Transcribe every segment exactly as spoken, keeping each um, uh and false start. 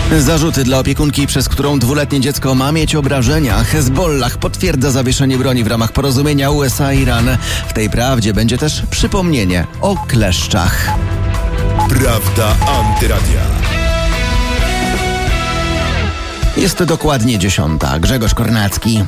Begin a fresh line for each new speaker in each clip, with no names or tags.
Zarzuty dla opiekunki, przez którą dwuletnie dziecko ma mieć obrażenia. Hezbollah potwierdza zawieszenie broni w ramach porozumienia U S A-Iran. W tej prawdzie będzie też przypomnienie o kleszczach.
Prawda Antyradia.
Jest dokładnie dziesiąta. Grzegorz Kornacki.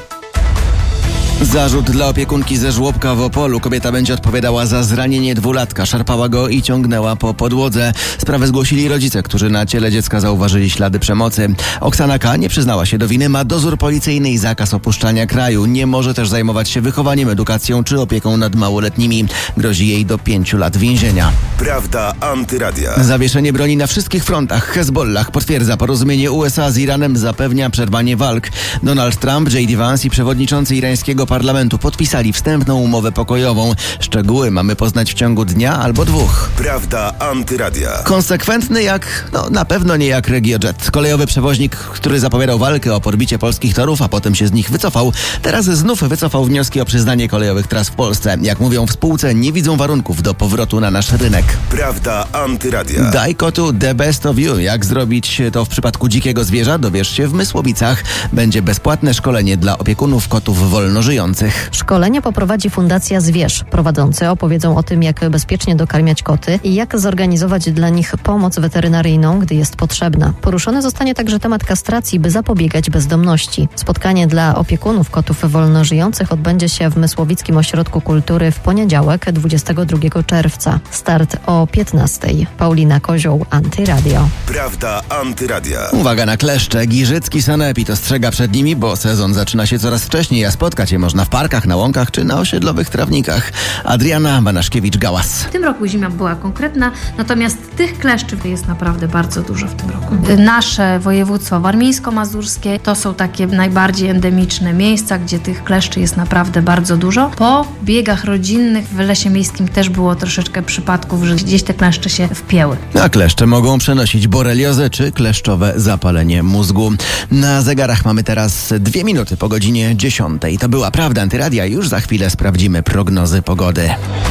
Zarzut dla opiekunki ze żłobka w Opolu. Kobieta będzie odpowiadała za zranienie dwulatka. Szarpała go i ciągnęła po podłodze. Sprawę zgłosili rodzice, którzy na ciele dziecka zauważyli ślady przemocy. Oksana K. nie przyznała się do winy, ma dozór policyjny i zakaz opuszczania kraju. Nie może też zajmować się wychowaniem, edukacją czy opieką nad małoletnimi. Grozi jej do pięciu lat więzienia.
Prawda Antyradia.
Zawieszenie broni na wszystkich frontach. Hezbollah potwierdza porozumienie U S A z Iranem, zapewnia przerwanie walk. Donald Trump, J D Vance i przewodniczący irańskiego parlamentu podpisali wstępną umowę pokojową. Szczegóły mamy poznać w ciągu dnia albo dwóch.
Prawda Antyradia.
Konsekwentny jak, no na pewno nie jak RegioJet. Kolejowy przewoźnik, który zapowiadał walkę o podbicie polskich torów, a potem się z nich wycofał, teraz znów wycofał wnioski o przyznanie kolejowych tras w Polsce. Jak mówią w spółce, nie widzą warunków do powrotu na nasz rynek.
Prawda Antyradia.
Daj kotu the best of you. Jak zrobić to w przypadku dzikiego zwierza, dowiesz się w Mysłowicach. Będzie bezpłatne szkolenie dla opiekunów kotów wolnożyjących.
Szkolenie poprowadzi Fundacja Zwierz. Prowadzący opowiedzą o tym, jak bezpiecznie dokarmiać koty i jak zorganizować dla nich pomoc weterynaryjną, gdy jest potrzebna. Poruszony zostanie także temat kastracji, by zapobiegać bezdomności. Spotkanie dla opiekunów kotów wolnożyjących odbędzie się w Mysłowickim Ośrodku Kultury w poniedziałek, dwudziestego drugiego czerwca. Start o piętnastej. Paulina Kozioł, Antyradio.
Prawda Antyradia.
Uwaga na kleszcze. Giżycki sanepid ostrzega przed nimi, bo sezon zaczyna się coraz wcześniej, a spotkać je można w parkach, na łąkach czy na osiedlowych trawnikach. Adriana Banaszkiewicz-Gałas.
W tym roku zima była konkretna, natomiast tych kleszczy jest naprawdę bardzo dużo w tym roku. Nasze województwo warmińsko-mazurskie to są takie najbardziej endemiczne miejsca, gdzie tych kleszczy jest naprawdę bardzo dużo. Po biegach rodzinnych w lesie miejskim też było troszeczkę przypadków, że gdzieś te kleszcze się wpięły.
A kleszcze mogą przenosić boreliozę czy kleszczowe zapalenie mózgu. Na zegarach mamy teraz dwie minuty po godzinie dziesiątej. To była Prawda Antyradia. Już za chwilę sprawdzimy prognozy pogody.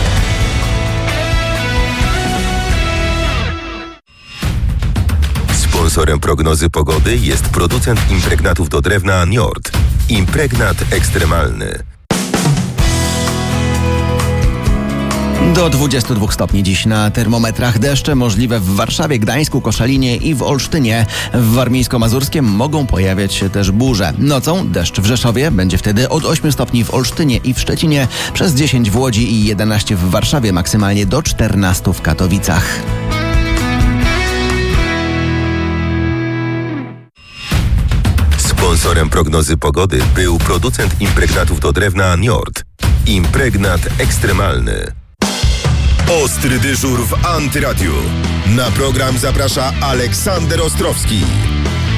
Sponsorem prognozy pogody jest producent impregnatów do drewna Njord. Impregnat ekstremalny.
Do dwudziestu dwóch stopni dziś na termometrach. Deszcze możliwe w Warszawie, Gdańsku, Koszalinie i w Olsztynie. W Warmińsko-Mazurskiem mogą pojawiać się też burze. Nocą deszcz w Rzeszowie będzie wtedy od ośmiu stopni w Olsztynie i w Szczecinie, przez dziesięć w Łodzi i jedenaście w Warszawie, maksymalnie do czternastu w Katowicach.
Sponsorem prognozy pogody był producent impregnatów do drewna Njord. Impregnat ekstremalny. Ostry dyżur w Antyradiu. Na program zaprasza Aleksander Ostrowski.